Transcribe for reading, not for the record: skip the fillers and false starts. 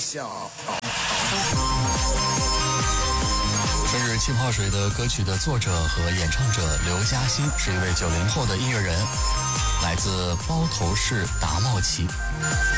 这是气泡水的歌曲的作者和演唱者刘嘉欣，是一位90后的音乐人，来自包头市达茂旗。